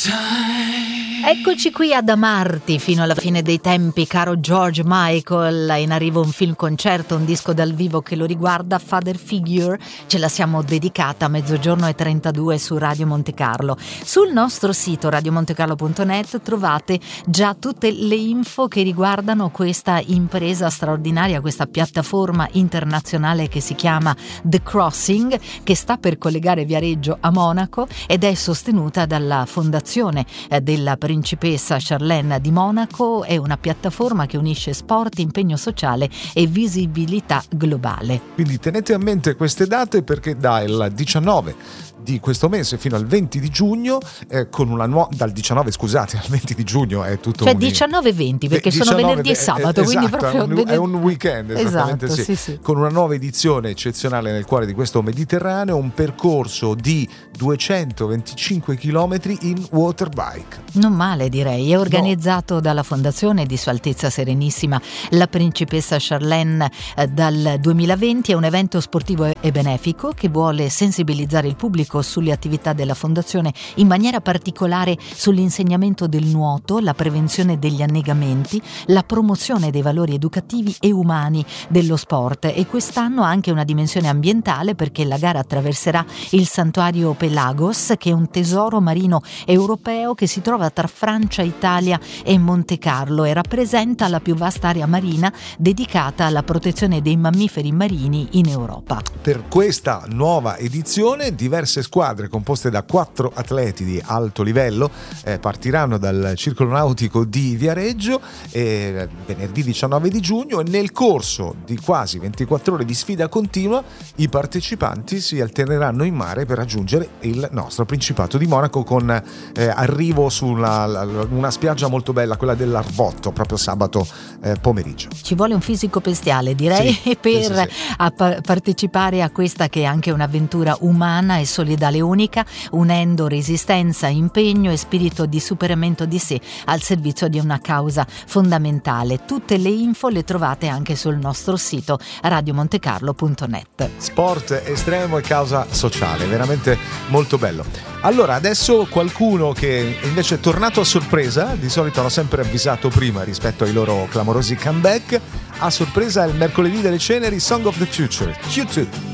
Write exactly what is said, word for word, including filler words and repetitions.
Eccoci qui ad amarti fino alla fine dei tempi, caro George Michael. In arrivo un film concerto, un disco dal vivo che lo riguarda, Father Figure. Ce la siamo dedicata a mezzogiorno e trentadue su Radio Monte Carlo. Sul nostro sito radio monte carlo punto net trovate già tutte le info che riguardano questa impresa straordinaria, questa piattaforma internazionale che si chiama The Crossing, che sta per collegare Viareggio a Monaco ed è sostenuta dalla fondazione della Principessa Charlene di Monaco. È una piattaforma che unisce sport, impegno sociale e visibilità globale. Quindi tenete a mente queste date, perché dal diciannove di questo mese fino al venti di giugno, eh, con una nuova dal diciannove scusate al venti di giugno è tutto cioè un... diciannove e venti perché diciannove, sono venerdì e sabato, eh, quindi esatto, proprio è un, è un weekend esattamente, esatto, sì. Sì, sì. Con una nuova edizione eccezionale nel cuore di questo Mediterraneo, un percorso di duecentoventicinque chilometri in waterbike. Non male, direi. È organizzato no. dalla Fondazione di Sua Altezza Serenissima la Principessa Charlene eh, dal duemilaventi. È un evento sportivo e benefico che vuole sensibilizzare il pubblico sulle attività della Fondazione, in maniera particolare sull'insegnamento del nuoto, la prevenzione degli annegamenti, la promozione dei valori educativi e umani dello sport. E quest'anno ha anche una dimensione ambientale, perché la gara attraverserà il santuario Pelagos, che è un tesoro marino europeo che si trova tra Francia, Italia e Monte Carlo e rappresenta la più vasta area marina dedicata alla protezione dei mammiferi marini in Europa. Per questa nuova edizione diverse squadre composte da quattro atleti di alto livello eh, partiranno dal circolo nautico di Viareggio eh, venerdì diciannove di giugno, e nel corso di quasi ventiquattro ore di sfida continua i partecipanti si alterneranno in mare per raggiungere il nostro Principato di Monaco, con eh, arrivo su una, una spiaggia molto bella, quella dell'Arvotto, proprio sabato eh, pomeriggio. Ci vuole un fisico bestiale, direi, sì, per sì, sì, sì. A pa- partecipare a questa che è anche un'avventura umana e solidale unica, unendo resistenza, impegno e spirito di superamento di sé al servizio di una causa fondamentale. Tutte le info le trovate anche sul nostro sito radio monte carlo punto net. Sport estremo e causa sociale, veramente molto bello. Allora, adesso qualcuno che invece è tornato a sorpresa, di solito hanno sempre avvisato prima rispetto ai loro clamorosi comeback, a sorpresa il mercoledì delle ceneri, Song of the Future, Q due.